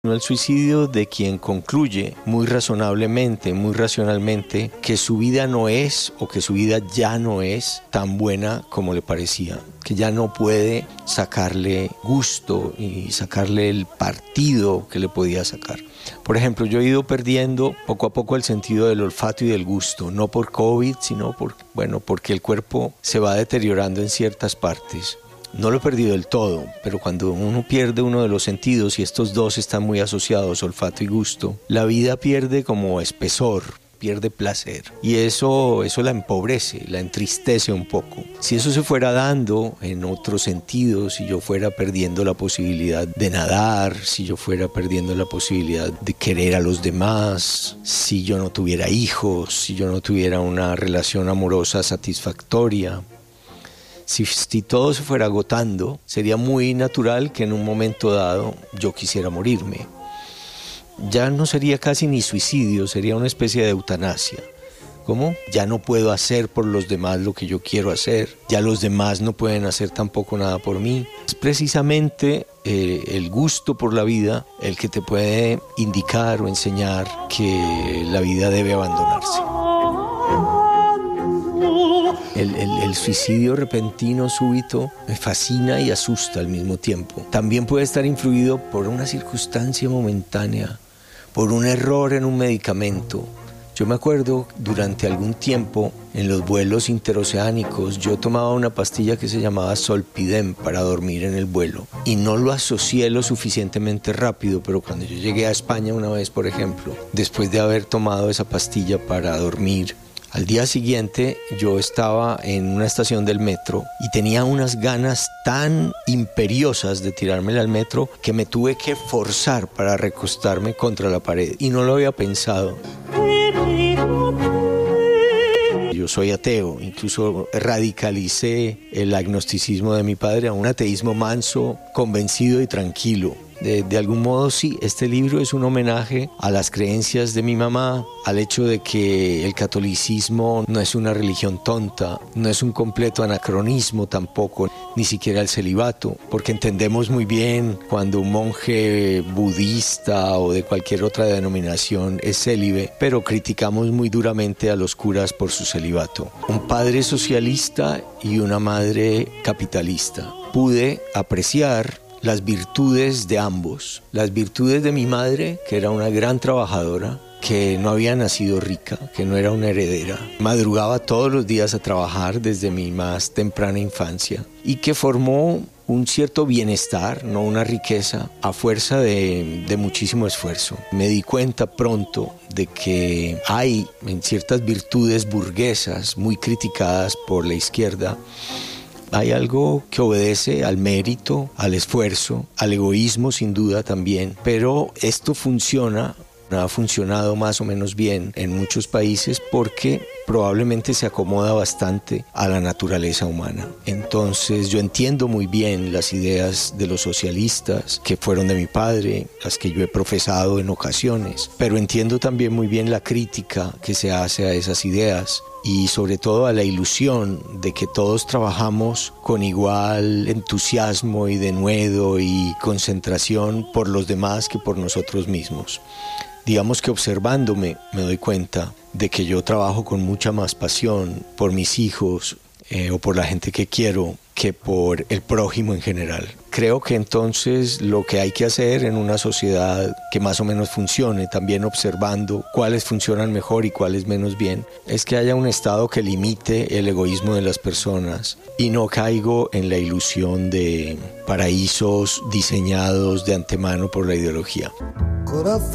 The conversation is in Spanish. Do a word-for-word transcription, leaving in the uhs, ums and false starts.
El suicidio de quien concluye muy razonablemente, muy racionalmente, que su vida no es o que su vida ya no es tan buena como le parecía, que ya no puede sacarle gusto y sacarle el partido que le podía sacar. Por ejemplo, yo he ido perdiendo poco a poco el sentido del olfato y del gusto, no por COVID, sino por, bueno, porque el cuerpo se va deteriorando en ciertas partes. No lo he perdido del todo, pero cuando uno pierde uno de los sentidos y estos dos están muy asociados, olfato y gusto, la vida pierde como espesor, pierde placer. Y eso, eso la empobrece, la entristece un poco. Si eso se fuera dando en otros sentidos, si yo fuera perdiendo la posibilidad de nadar, si yo fuera perdiendo la posibilidad de querer a los demás, si yo no tuviera hijos, si yo no tuviera una relación amorosa satisfactoria, Si, si todo se fuera agotando, sería muy natural que en un momento dado yo quisiera morirme. Ya no sería casi ni suicidio, sería una especie de eutanasia. ¿Cómo? Ya no puedo hacer por los demás lo que yo quiero hacer, ya los demás no pueden hacer tampoco nada por mí. Es precisamente eh, el gusto por la vida el que te puede indicar o enseñar que la vida debe abandonarse. El, el, el suicidio repentino, súbito, me fascina y asusta al mismo tiempo. También puede estar influido por una circunstancia momentánea, por un error en un medicamento. Yo me acuerdo durante algún tiempo en los vuelos interoceánicos yo tomaba una pastilla que se llamaba Zolpidem para dormir en el vuelo y no lo asocié lo suficientemente rápido, pero cuando yo llegué a España una vez, por ejemplo, después de haber tomado esa pastilla para dormir, al día siguiente yo estaba en una estación del metro y tenía unas ganas tan imperiosas de tirármela al metro que me tuve que forzar para recostarme contra la pared y no lo había pensado. Yo soy ateo, incluso radicalicé el agnosticismo de mi padre a un ateísmo manso, convencido y tranquilo. De, de algún modo sí, este libro es un homenaje a las creencias de mi mamá, al hecho de que el catolicismo no es una religión tonta, no es un completo anacronismo tampoco, ni siquiera el celibato, porque entendemos muy bien cuando un monje budista o de cualquier otra denominación es célibe, pero criticamos muy duramente a los curas por su celibato. Un padre socialista y una madre capitalista. Pude apreciar las virtudes de ambos, las virtudes de mi madre, que era una gran trabajadora, que no había nacido rica, que no era una heredera, madrugaba todos los días a trabajar desde mi más temprana infancia y que formó un cierto bienestar, no una riqueza, a fuerza de, de muchísimo esfuerzo. Me di cuenta pronto de que hay en ciertas virtudes burguesas muy criticadas por la izquierda, hay algo que obedece al mérito, al esfuerzo, al egoísmo sin duda también, pero esto funciona, ha funcionado más o menos bien en muchos países porque probablemente se acomoda bastante a la naturaleza humana. Entonces yo entiendo muy bien las ideas de los socialistas que fueron de mi padre, las que yo he profesado en ocasiones, pero entiendo también muy bien la crítica que se hace a esas ideas y sobre todo a la ilusión de que todos trabajamos con igual entusiasmo y denuedo y concentración por los demás que por nosotros mismos. Digamos que observándome me doy cuenta de que yo trabajo con mucha más pasión por mis hijos eh, o por la gente que quiero que por el prójimo en general. Creo que entonces lo que hay que hacer en una sociedad que más o menos funcione, también observando cuáles funcionan mejor y cuáles menos bien, es que haya un Estado que limite el egoísmo de las personas y no caigo en la ilusión de paraísos diseñados de antemano por la ideología.